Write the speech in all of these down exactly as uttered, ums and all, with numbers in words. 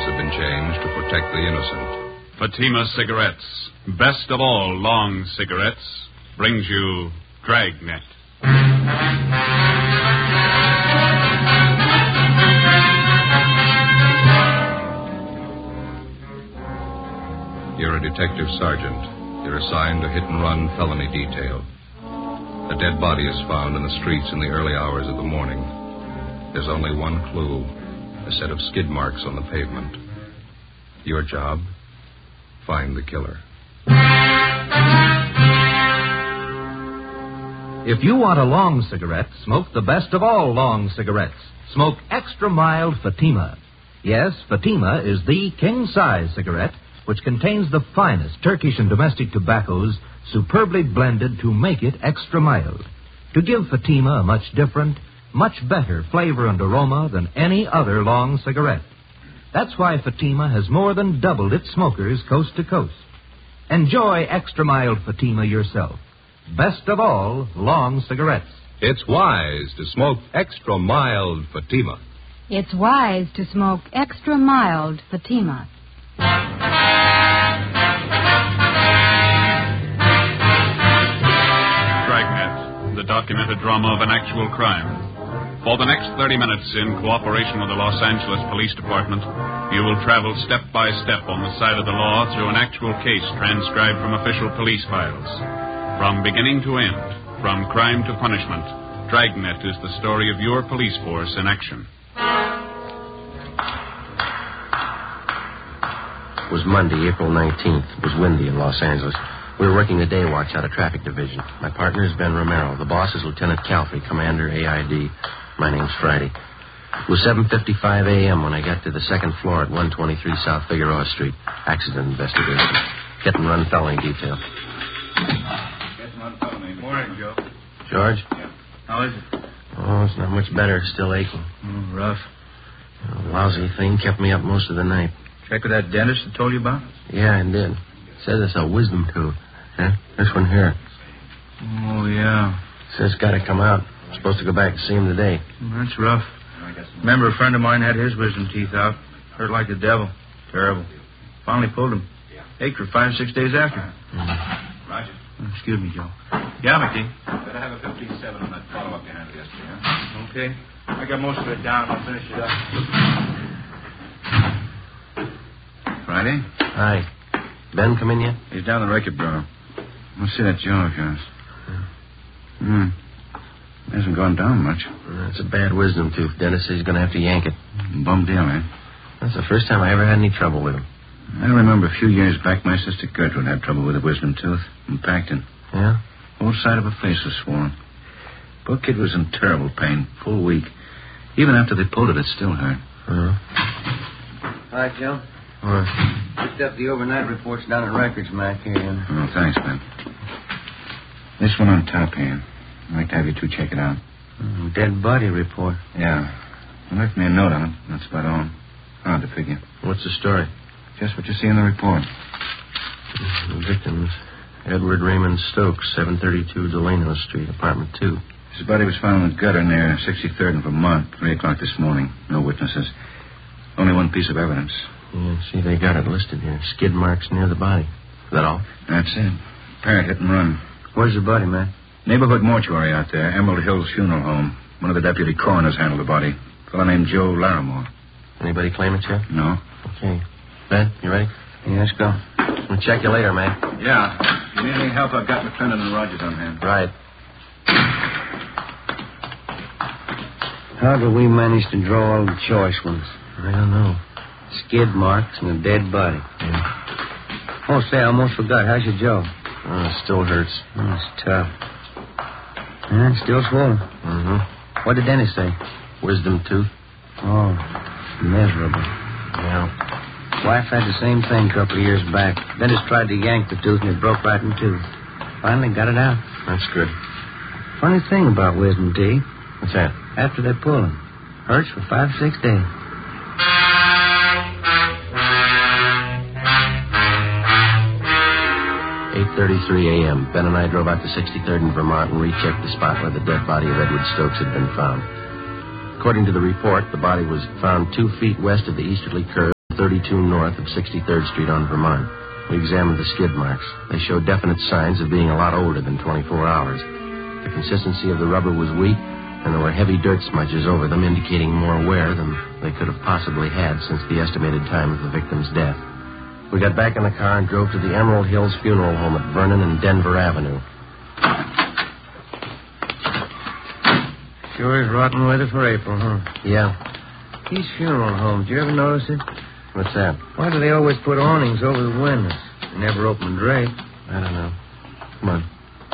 have been changed to protect the innocent. Fatima Cigarettes, best of all long cigarettes, brings you Dragnet. You're a detective sergeant. You're assigned to hit-and-run felony detail. A dead body is found in the streets in the early hours of the morning. There's only one clue, a set of skid marks on the pavement. Your job, find the killer. If you want a long cigarette, smoke the best of all long cigarettes. Smoke extra mild Fatima. Yes, Fatima is the king-size cigarette which contains the finest Turkish and domestic tobaccos superbly blended to make it extra mild, to give Fatima a much different, much better flavor and aroma than any other long cigarette. That's why Fatima has more than doubled its smokers coast to coast. Enjoy extra mild Fatima yourself. Best of all, long cigarettes. It's wise to smoke extra mild Fatima. It's wise to smoke extra mild Fatima. Dragnet, the documented drama of an actual crime. For the next thirty minutes, in cooperation with the Los Angeles Police Department, you will travel step by step on the side of the law through an actual case transcribed from official police files. From beginning to end, from crime to punishment, Dragnet is the story of your police force in action. It was Monday, April nineteenth. It was windy in Los Angeles. We were working the day watch out of traffic division. My partner is Ben Romero. The boss is Lieutenant Calfrey, Commander A I D. My name's Friday. It was seven fifty-five a.m. when I got to the second floor at one twenty-three South Figueroa Street. Accident investigation. Hit and run felony detail. Morning, Joe. George? Yeah. How is it? Oh, it's not much better. It's still aching. Oh, rough. A lousy thing kept me up most of the night. Check with that dentist I told you about? Yeah, I did. Says it's a wisdom tooth. Huh? This one here. Oh, yeah. Says it's got to come out. I'm supposed to go back and see him today. Well, that's rough. Remember, a friend of mine had his wisdom teeth out. Hurt like the devil. Terrible. Finally pulled them. Ached for five, six days after. Mm-hmm. Roger. Excuse me, Joe. Yeah, McKee. Better have a fifty-seven on that follow-up you handled yesterday, huh? Okay. I got most of it down. I'll finish it up. Friday? Hi. Ben come in yet? He's down the record bureau. Let's see that jaw of yours. Hmm. Hasn't gone down much. That's a bad wisdom tooth. Dennis says he's going to have to yank it. Bum deal, eh? That's the first time I ever had any trouble with him. I remember a few years back my sister Gertrude had trouble with a wisdom tooth in Pacton. Yeah? Both side of her face was swollen. Poor kid was in terrible pain, full week. Even after they pulled it, it still hurt. Uh-huh. Hi, Joe. What? Picked up the overnight reports down at Records, Mac, here. Oh, thanks, Ben. This one on top here. I'd like to have you two check it out. Oh, dead body report. Yeah. They left me a note on it. That's about all. Hard to figure. What's the story? Just what you see in the report. The victims, Edward Raymond Stokes, seven thirty-two Delano Street, apartment two. His body was found in the gutter near sixty-third and Vermont, three o'clock this morning. No witnesses. Only one piece of evidence. Yeah, see, they got it listed here. Skid marks near the body. Is that all? That's it. Parrot hit and run. Where's the body, man? Neighborhood mortuary out there. Emerald Hills Funeral Home. One of the deputy coroners handled the body. A fellow named Joe Larimore. Anybody claim it yet? No. Okay. Ben, you ready? Yeah, let's go. We'll check you later, man. Yeah. If you need any help, I've got McClendon and Rogers on hand. Right. How did we manage to draw all the choice ones? I don't know. Skid marks and a dead body. Yeah. Oh, say, I almost forgot. How's your jaw? Oh, it still hurts. Oh, it's tough. Yeah, it's still swollen. Mm-hmm. What did Dennis say? Wisdom tooth. Oh, miserable. Yeah. Wife had the same thing a couple of years back. Dennis tried to yank the tooth and it broke right in two. Finally got it out. That's good. Funny thing about wisdom teeth. What's that? After they pull them. Hurts for five, six days. eight thirty-three a.m. Ben and I drove out to sixty-third and Vermont and rechecked the spot where the dead body of Edward Stokes had been found. According to the report, the body was found two feet west of the easterly curve thirty-two north of sixty-third Street on Vermont. We examined the skid marks. They showed definite signs of being a lot older than twenty-four hours. The consistency of the rubber was weak, and there were heavy dirt smudges over them, indicating more wear than they could have possibly had since the estimated time of the victim's death. We got back in the car and drove to the Emerald Hills Funeral Home at Vernon and Denver Avenue. Sure is rotten weather for April, huh? Yeah. These funeral homes, you ever notice it? What's that? Why do they always put awnings over the windows? They never open drapes. I don't know. Come on.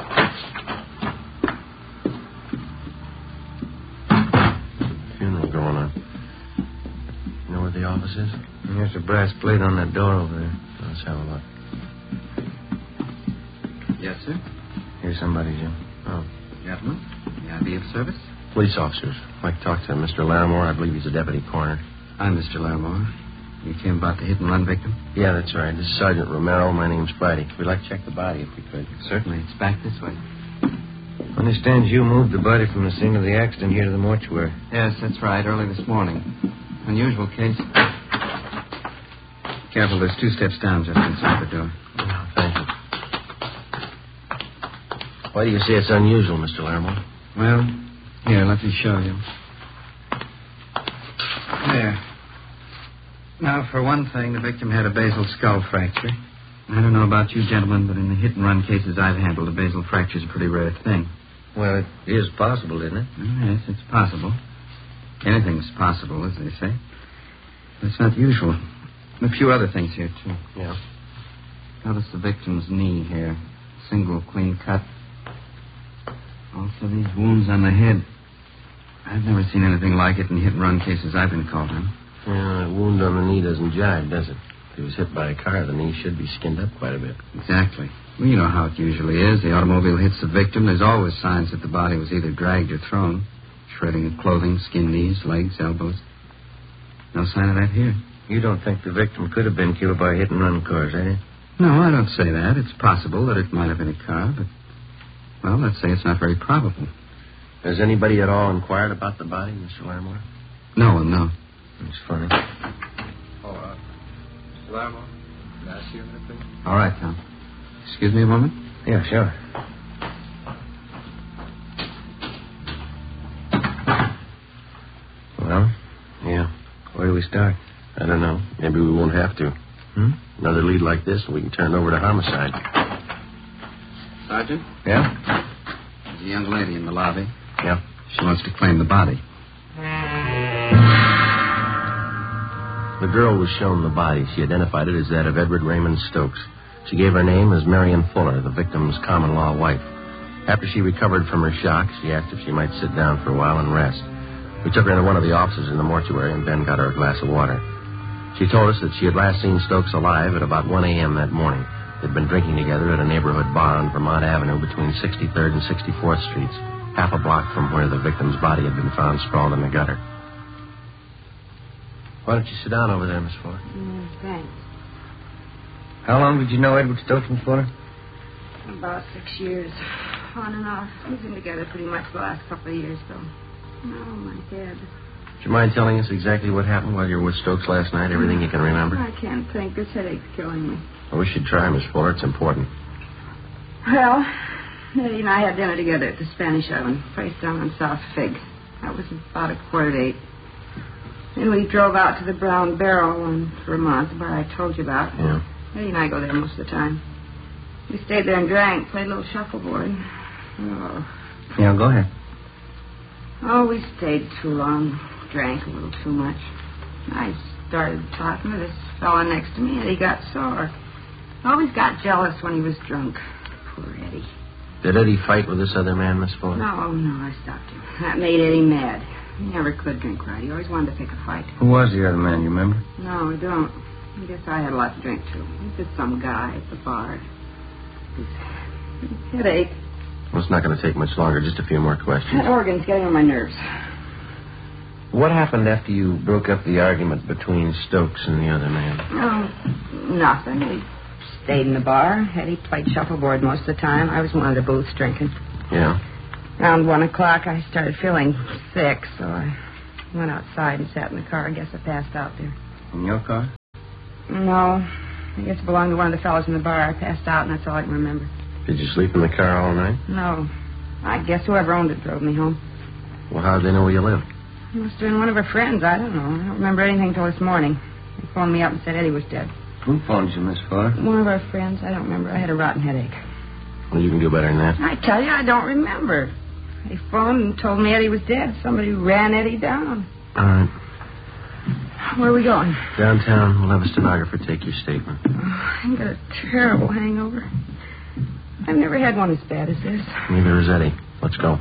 Funeral going on. You know where the office is? There's a brass plate on that door over there. Let's have a look. Yes, sir. Here's somebody, Jim. Oh. Gentlemen, may I be of service? Police officers. I'd like to talk to Mister Larimore. I believe he's a deputy coroner. I'm Mister Larimore. You came about the hit-and-run victim? Yeah, that's right. This is Sergeant Romero. My name's Friday. We'd like to check the body if we could. Certainly. It's back this way. Understand you moved the body from the scene of the accident here to the mortuary. Yes, that's right. Early this morning. Unusual case. Careful, there's two steps down just inside the door. Oh, thank you. Why do you say it's unusual, Mister Larimore? Well, here, let me show you. There. Now, for one thing, the victim had a basal skull fracture. I don't know about you gentlemen, but in the hit-and-run cases I've handled, a basal fracture's a pretty rare thing. Well, it is possible, isn't it? Yes, it's possible. Anything's possible, as they say. But it's not usual. A few other things here, too. Yeah. Notice the victim's knee here. Single clean cut. Also these wounds on the head. I've never seen anything like it in hit-and-run cases I've been called on. Yeah, that wound on the knee doesn't jive, does it? If he was hit by a car, the knee should be skinned up quite a bit. Exactly. Well, you know how it usually is. The automobile hits the victim. There's always signs that the body was either dragged or thrown. Shredding of clothing, skinned knees, legs, elbows. No sign of that here. You don't think the victim could have been killed by hit-and-run cars, eh? No, I don't say that. It's possible that it might have been a car, but, well, let's say it's not very probable. Has anybody at all inquired about the body, Mister Larimore? No one, no. It's funny. Oh, uh, Mister Larimore, can I ask you a minute, please? All right, Tom. Excuse me a moment. Yeah, sure. Well? Yeah. Where do we start? I don't know. Maybe we won't have to. Hmm? Another lead like this, and we can turn it over to homicide. Sergeant? Yeah? There's a young lady in the lobby. Yeah. She wants to claim the body. The girl was shown the body. She identified it as that of Edward Raymond Stokes. She gave her name as Marion Fuller, the victim's common-law wife. After she recovered from her shock, she asked if she might sit down for a while and rest. We took her into one of the offices in the mortuary, and Ben got her a glass of water. She told us that she had last seen Stokes alive at about one a.m. that morning. They'd been drinking together at a neighborhood bar on Vermont Avenue between sixty-third and sixty-fourth Streets, half a block from where the victim's body had been found sprawled in the gutter. Why don't you sit down over there, Miss Fuller? Mm, thanks. How long did you know Edward Stokes and Fuller? About six years. On and off. We've been together pretty much the last couple of years, though. Oh, my head. Would you mind telling us exactly what happened while you were with Stokes last night? Everything you can remember? I can't think. This headache's killing me. I wish you'd try, Miss Fuller. It's important. Well, Eddie and I had dinner together at the Spanish Oven, place down on South Fig. That was about a quarter to eight. Then we drove out to the Brown Barrel in Vermont, the bar I told you about. Yeah. Eddie and I go there most of the time. We stayed there and drank, played a little shuffleboard. Oh. Yeah, go ahead. Oh, we stayed too long. Drank a little too much. I started talking to this fella next to me, and he got sore. Always got jealous when he was drunk. Poor Eddie. Did Eddie fight with this other man, Miss Fuller? No, no, I stopped him. That made Eddie mad. He never could drink right. He always wanted to pick a fight. Who was the other man, you remember? No, I don't. I guess I had a lot to drink, too. He's just some guy at the bar. His headache. Well, it's not going to take much longer. Just a few more questions. That organ's getting on my nerves. What happened after you broke up the argument between Stokes and the other man? Oh, nothing. We stayed in the bar. Eddie played shuffleboard most of the time. I was in one of the booths drinking. Yeah? Around one o'clock, I started feeling sick, so I went outside and sat in the car. I guess I passed out there. In your car? No. I guess it belonged to one of the fellows in the bar. I passed out, and that's all I can remember. Did you sleep in the car all night? No. I guess whoever owned it drove me home. Well, how did they know where you lived? It must have been one of her friends. I don't know. I don't remember anything till this morning. They phoned me up and said Eddie was dead. Who phoned you, Miss Fuller? One of our friends. I don't remember. I had a rotten headache. Well, you can do better than that. I tell you, I don't remember. They phoned and told me Eddie was dead. Somebody ran Eddie down. All right. Where are we going? Downtown. We'll have a stenographer take your statement. Oh, I've got a terrible hangover. I've never had one as bad as this. Neither has Eddie. Let's go.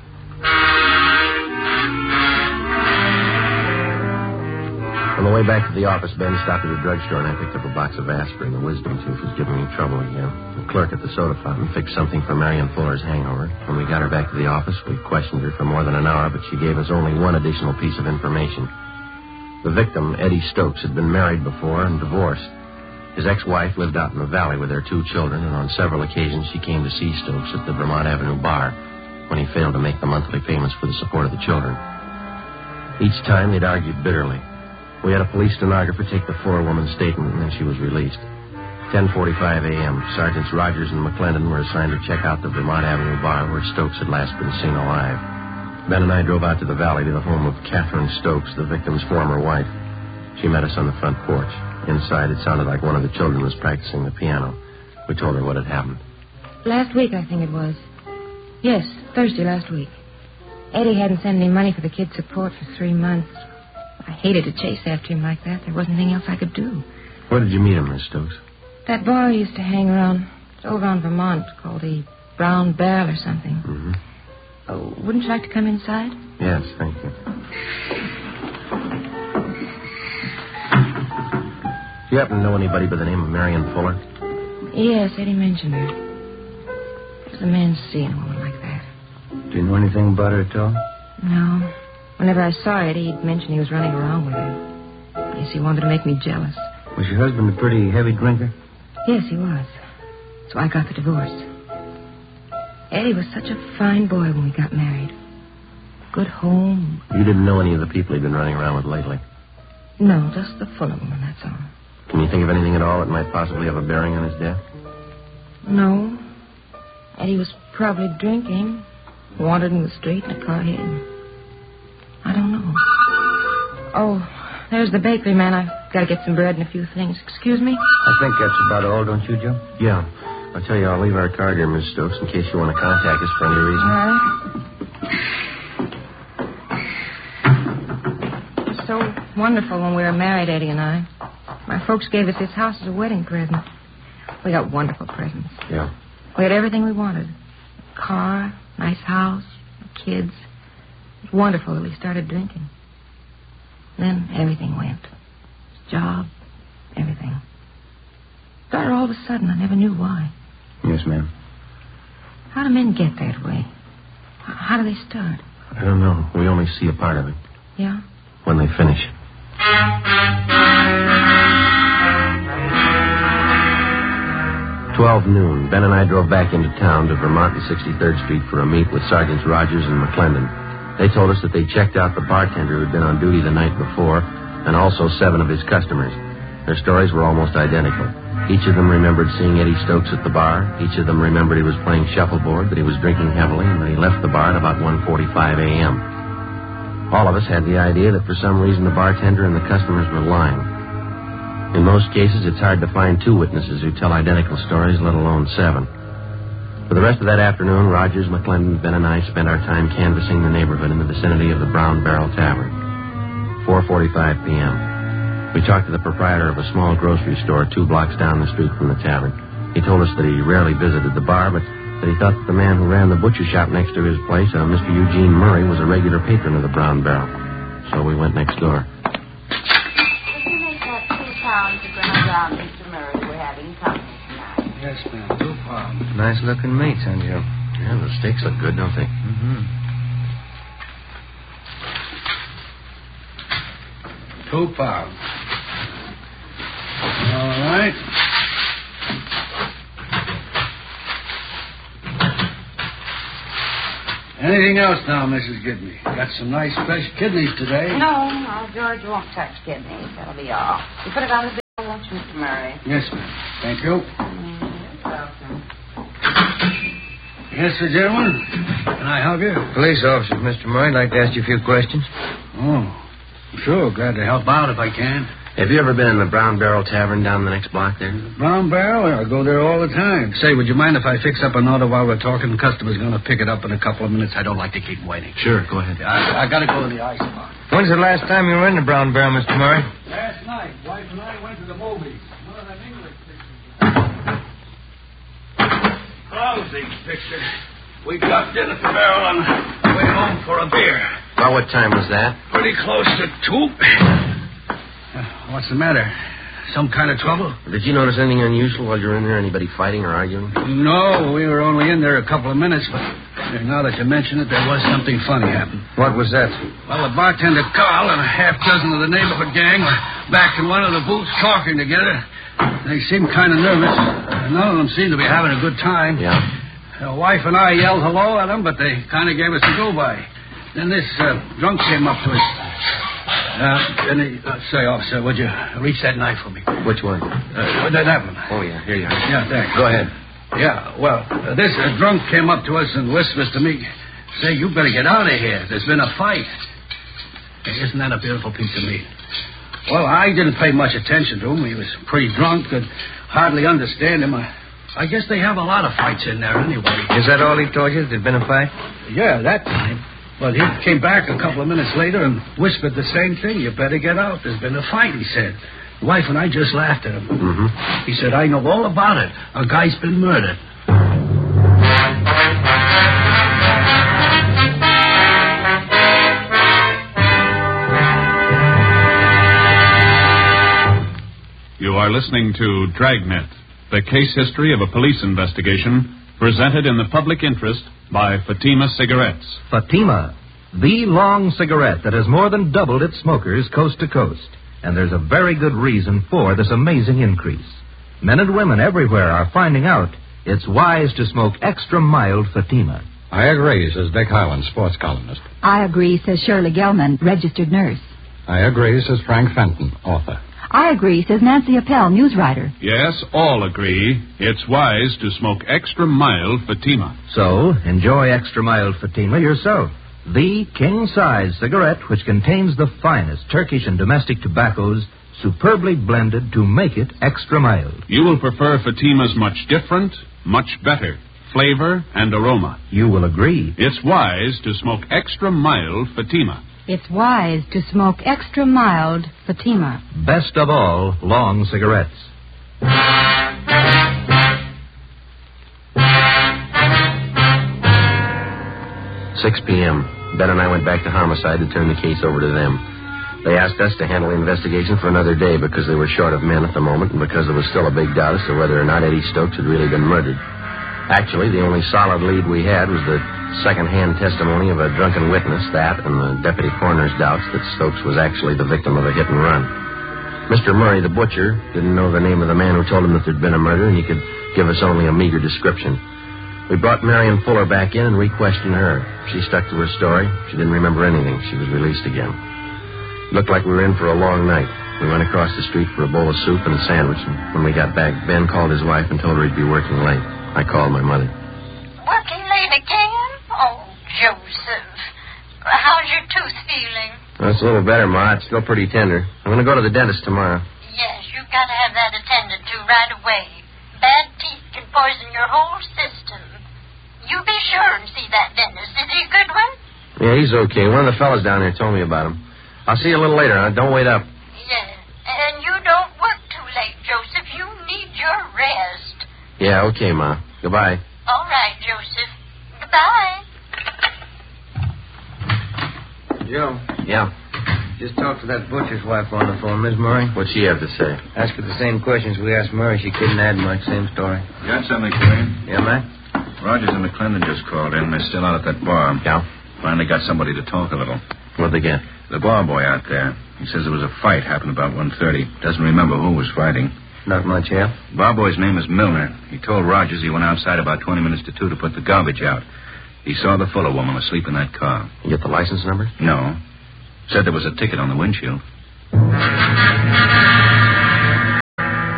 On the way back to the office, Ben stopped at a drugstore and I picked up a box of aspirin. The wisdom tooth was giving me trouble again. The clerk at the soda fountain fixed something for Marion Fuller's hangover. When we got her back to the office, we questioned her for more than an hour, but she gave us only one additional piece of information. The victim, Eddie Stokes, had been married before and divorced. His ex-wife lived out in the valley with their two children, and on several occasions she came to see Stokes at the Vermont Avenue bar when he failed to make the monthly payments for the support of the children. Each time they'd argued bitterly. We had a police stenographer take the forewoman's statement, and then she was released. ten forty-five a.m., Sergeants Rogers and McClendon were assigned to check out the Vermont Avenue bar where Stokes had last been seen alive. Ben and I drove out to the valley to the home of Catherine Stokes, the victim's former wife. She met us on the front porch. Inside, it sounded like one of the children was practicing the piano. We told her what had happened. Last week, I think it was. Yes, Thursday last week. Eddie hadn't sent any money for the kid's support for three months. I hated to chase after him like that. There wasn't anything else I could do. Where did you meet him, Miss Stokes? That bar he used to hang around. It's over on Vermont, called the Brown Barrel or something. Mm-hmm. Oh, wouldn't you like to come inside? Yes, thank you. Do you happen to know anybody by the name of Marion Fuller? Yes, Eddie mentioned her. There's a man seeing a woman like that. Do you know anything about her at all? No. Whenever I saw Eddie, he'd mention he was running around with her. I guess he wanted to make me jealous. Was your husband a pretty heavy drinker? Yes, he was. So I got the divorce. Eddie was such a fine boy when we got married. Good home. You didn't know any of the people he'd been running around with lately? No, just the Fuller woman, that's all. Can you think of anything at all that might possibly have a bearing on his death? No. Eddie was probably drinking. Wandered in the street and a car hit him. I don't know. Oh, there's the bakery man. I've got to get some bread and a few things. Excuse me? I think that's about all, don't you, Joe? Yeah. I'll tell you, I'll leave our card here, Miss Stokes, in case you want to contact us for any reason. All right. It was so wonderful when we were married, Eddie and I. My folks gave us this house as a wedding present. We got wonderful presents. Yeah. We had everything we wanted. A car, nice house, kids. It was wonderful till we started drinking. Then everything went. His job, everything. Started all of a sudden. I never knew why. Yes, ma'am. How do men get that way? How do they start? I don't know. We only see a part of it. Yeah? When they finish. Twelve noon. Ben and I drove back into town to Vermont and sixty-third Street for a meet with Sergeants Rogers and McClendon. They told us that they checked out the bartender who'd been on duty the night before and also seven of his customers. Their stories were almost identical. Each of them remembered seeing Eddie Stokes at the bar. Each of them remembered he was playing shuffleboard, that he was drinking heavily, and that he left the bar at about one forty-five a.m. All of us had the idea that for some reason the bartender and the customers were lying. In most cases, it's hard to find two witnesses who tell identical stories, let alone seven. For the rest of that afternoon, Rogers, McClendon, Ben, and I spent our time canvassing the neighborhood in the vicinity of the Brown Barrel Tavern. four forty-five p.m. We talked to the proprietor of a small grocery store two blocks down the street from the tavern. He told us that he rarely visited the bar, but that he thought that the man who ran the butcher shop next to his place, uh, Mister Eugene Murray, was a regular patron of the Brown Barrel. So we went next door. If you make that two pounds of ground round, Mister Murray, we're having company tonight. Yes, ma'am. Two pounds. Nice-looking meats, huh, Joe? Yeah, the steaks look good, don't they? Mm-hmm. Two pounds. All right. Anything else now, Missus Gibney? Got some nice fresh kidneys today. No, no, George won't touch kidneys. That'll be all. You put it on the bill, won't you, Mister Murray. Yes, ma'am. Thank you. Mm, welcome. Yes, sir, gentlemen. Can I help you? Police officer, Mister Murray. I'd like to ask you a few questions. Oh, sure. Glad to help out if I can. Have you ever been in the Brown Barrel Tavern down the next block there? Brown Barrel? I go there all the time. Say, would you mind if I fix up an order while we're talking? The customer's going to pick it up in a couple of minutes. I don't like to keep waiting. Sure, go ahead. I, I got to go to the ice box. When's the last time you were in the Brown Barrel, Mister Murray? Last night, wife and I went to the movies. One of them English pictures. Lousy picture. We got in at the barrel on the way home for a beer. About what time was that? Pretty close to two. Uh, what's the matter? Some kind of trouble? Did you notice anything unusual while you were in there? Anybody fighting or arguing? No, we were only in there a couple of minutes, but now that you mention it, there was something funny happen. What was that? Well, the bartender Carl and a half dozen of the neighborhood gang were back in one of the booths talking together. They seemed kind of nervous. None of them seemed to be having a good time. Yeah. The wife and I yelled hello at them, but they kind of gave us a go-by. Then this uh, drunk came up to us. Uh, and he, uh, say, officer, would you reach that knife for me? Which one? Uh, that, that one. Oh, yeah, here you are. Yeah, thanks. Go ahead. Yeah, well, uh, this uh, drunk came up to us and whispers to me, say, you better get out of here. There's been a fight. Hey, isn't that a beautiful piece of meat? Well, I didn't pay much attention to him. He was pretty drunk, could hardly understand him. I, I guess they have a lot of fights in there anyway. Is that all he told you? There's been a fight? Yeah, that time. But he came back a couple of minutes later and whispered the same thing. You better get out. There's been a fight, he said. The wife and I just laughed at him. Mm-hmm. He said, I know all about it. A guy's been murdered. You are listening to Dragnet, the case history of a police investigation presented in the public interest by Fatima Cigarettes. Fatima, the long cigarette that has more than doubled its smokers coast to coast. And there's a very good reason for this amazing increase. Men and women everywhere are finding out it's wise to smoke extra mild Fatima. I agree, says Dick Hyland, sports columnist. I agree, says Shirley Gelman, registered nurse. I agree, says Frank Fenton, author. I agree, says Nancy Appel, news writer. Yes, all agree. It's wise to smoke extra mild Fatima. So, enjoy extra mild Fatima yourself. The king-size cigarette which contains the finest Turkish and domestic tobaccos superbly blended to make it extra mild. You will prefer Fatima's much different, much better flavor and aroma. You will agree. It's wise to smoke extra mild Fatima. It's wise to smoke extra mild Fatima. Best of all, long cigarettes. six p.m. Ben and I went back to homicide to turn the case over to them. They asked us to handle the investigation for another day because they were short of men at the moment and because there was still a big doubt as to whether or not Eddie Stokes had really been murdered. Actually, the only solid lead we had was the second-hand testimony of a drunken witness, that and the deputy coroner's doubts that Stokes was actually the victim of a hit-and-run. Mister Murray, the butcher, didn't know the name of the man who told him that there'd been a murder, and he could give us only a meager description. We brought Marion Fuller back in and re-questioned her. She stuck to her story. She didn't remember anything. She was released again. Looked like we were in for a long night. We went across the street for a bowl of soup and a sandwich, and when we got back, Ben called his wife and told her he'd be working late. I called my mother. Working late again? Oh, Joseph. How's your tooth feeling? Well, it's a little better, Ma. It's still pretty tender. I'm going to go to the dentist tomorrow. Yes, you've got to have that attended to right away. Bad teeth can poison your whole system. You be sure and see that dentist. Is he a good one? Yeah, he's okay. One of the fellas down there told me about him. I'll see you a little later, huh? Don't wait up. Yes. And you don't work too late, Joseph. You need your rest. Yeah, okay, Ma. Goodbye. All right, Joseph. Goodbye. Joe. Yeah? Just talked to that butcher's wife on the phone, Miss Murray. What'd she have to say? Asked her the same questions we asked Murray. She couldn't add much. Same story. You got something, Queen? Yeah, Mac? Rogers and McClendon just called in. They're still out at that bar. Yeah? Finally got somebody to talk a little. What'd they get? The bar boy out there. He says there was a fight happened about one thirty. Doesn't remember who was fighting. Not much help? Bar boy's name is Milner. He told Rogers he went outside about twenty minutes to two to put the garbage out. He saw the Fuller woman asleep in that car. You get the license number? No. Said there was a ticket on the windshield.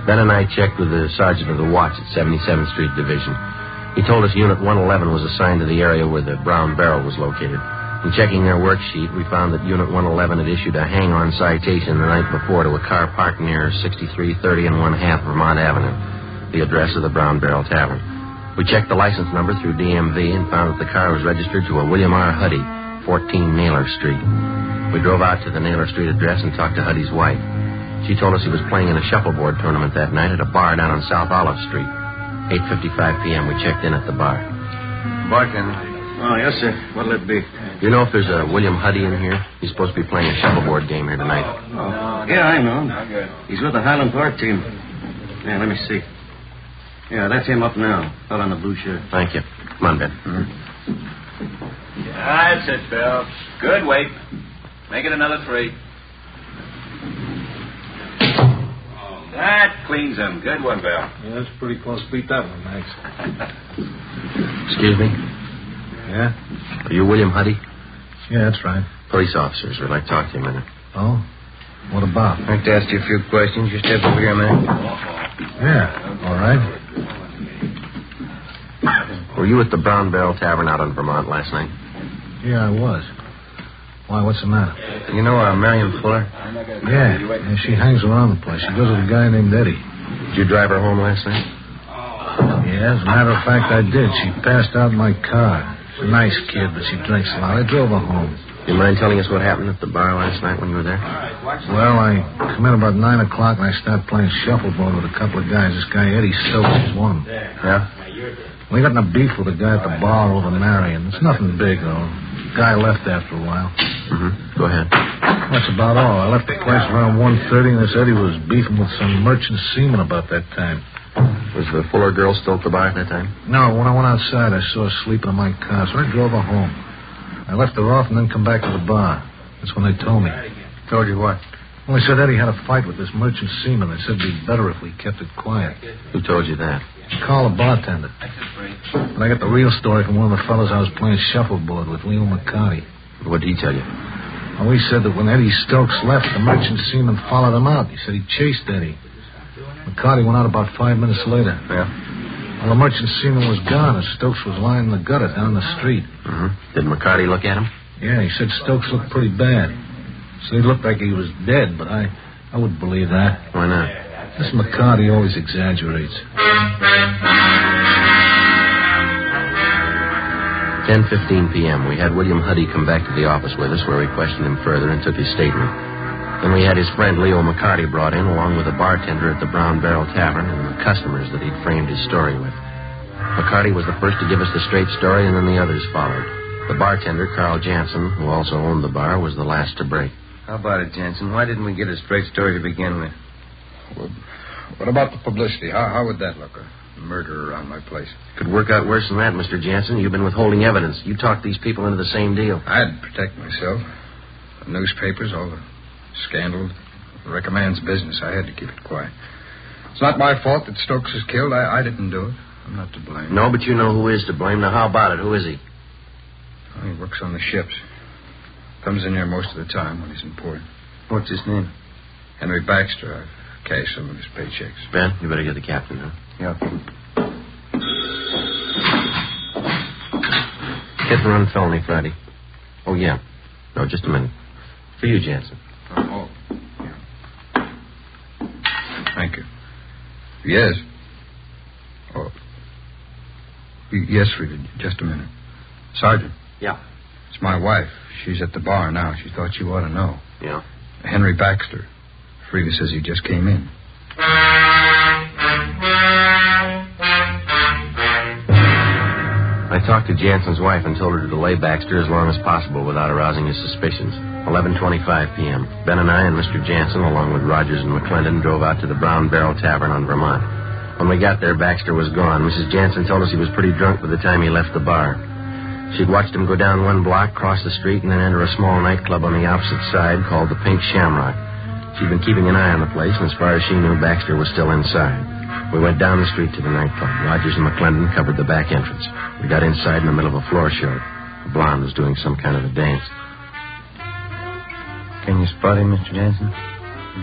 Ben and I checked with the sergeant of the watch at seventy-seventh Street Division. He told us Unit one eleven was assigned to the area where the Brown Barrel was located. In checking their worksheet, we found that Unit one eleven had issued a hang-on citation the night before to a car parked near sixty-three thirty and one-half Vermont Avenue, the address of the Brown Barrel Tavern. We checked the license number through D M V and found that the car was registered to a William R. Huddy, fourteen Naylor Street. We drove out to the Naylor Street address and talked to Huddy's wife. She told us he was playing in a shuffleboard tournament that night at a bar down on South Olive Street. eight fifty-five p.m. we checked in at the bar. Bartender. Oh, yes, sir. What'll it be? You know if there's a William Huddy in here? He's supposed to be playing a shuffleboard game here tonight. Oh, yeah, I know. He's with the Highland Park team. Yeah, let me see. Yeah, that's him up now. Out on the blue shirt. Thank you. Come on, Ben. Mm-hmm. That's it, Bill. Good weight. Make it another three. That cleans him. Good one, Bill. Yeah, that's pretty close. Beat that one, Max. Excuse me? Yeah? Are you William Huddy? Yeah, that's right. Police officers. We'd like to talk to you a minute. Oh? What about? I'd like to ask you a few questions. You step over here a minute. Yeah, all right. Were you at the Brown Barrel Tavern out on Vermont last night? Yeah, I was. Why, what's the matter? You know uh, Marion Fuller? Yeah, yeah, she hangs around the place. She goes with a guy named Eddie. Did you drive her home last night? Yeah, as a matter of fact, I did. She passed out in my car. She's a nice kid, but she drinks a lot. I drove her home. Do you mind telling us what happened at the bar last night when you were there? Well, I come in about nine o'clock and I started playing shuffleboard with a couple of guys. This guy, Eddie Stokes, is one of them. Yeah? We got in a beef with a guy at the bar over Marion. It's nothing big, though. The guy left after a while. Mm-hmm. Go ahead. That's about all. I left the place around one thirty, and this Eddie was beefing with some merchant seaman about that time. Was the Fuller girl still at the bar at that time? No, when I went outside, I saw her sleeping in my car, so I drove her home. I left her off and then come back to the bar. That's when they told me. Told you what? Well, they said Eddie had a fight with this merchant seaman. They said it'd be better if we kept it quiet. Who told you that? Call the bartender. But I got the real story from one of the fellas I was playing shuffleboard with, Leo McCarty. What did he tell you? Well, he said that when Eddie Stokes left, the merchant seaman followed him out. He said he chased Eddie. McCarty went out about five minutes later. Yeah? Well, the merchant seaman was gone, and Stokes was lying in the gutter down the street. Mm-hmm. Did McCarty look at him? Yeah, he said Stokes looked pretty bad. So he looked like he was dead, but I, I wouldn't believe that. Why not? This McCarty always exaggerates. ten fifteen p.m. We had William Huddy come back to the office with us, where we questioned him further and took his statement. Then we had his friend Leo McCarty brought in, along with the bartender at the Brown Barrel Tavern and the customers that he'd framed his story with. McCarty was the first to give us the straight story, and then the others followed. The bartender, Carl Jansen, who also owned the bar, was the last to break. How about it, Jansen? Why didn't we get a straight story to begin with? Well, what about the publicity? How, how would that look? A murder around my place. Could work out worse than that, Mister Jansen. You've been withholding evidence. You talked these people into the same deal. I'd protect myself. The newspapers, all the scandal, the recommends business. I had to keep it quiet. It's not my fault that Stokes is killed. I, I didn't do it. I'm not to blame. No, but you know who is to blame. Now, how about it? Who is he? Well, he works on the ships. Comes in here most of the time when he's in port. What's his name? Henry Baxter. I've cashed some of his paychecks. Ben, you better get the captain, huh? Yeah. Hit and run felony Friday. Oh, yeah. No, just a minute. For you, Jansen. Oh, oh. Yeah. Thank you. Yes. Oh. Yes, Rita. Just a minute. Sergeant. Yeah. It's my wife. She's at the bar now. She thought you ought to know. Yeah? Henry Baxter. Frida says he just came in. I talked to Jansen's wife and told her to delay Baxter as long as possible without arousing his suspicions. eleven twenty-five p.m. Ben and I and Mister Jansen, along with Rogers and McClendon, drove out to the Brown Barrel Tavern on Vermont. When we got there, Baxter was gone. Missus Jansen told us he was pretty drunk by the time he left the bar. She'd watched him go down one block, cross the street, and then enter a small nightclub on the opposite side called the Pink Shamrock. She'd been keeping an eye on the place, and as far as she knew, Baxter was still inside. We went down the street to the nightclub. Rogers and McClendon covered the back entrance. We got inside in the middle of a floor show. A blonde was doing some kind of a dance. Can you spot him, Mister Jansen?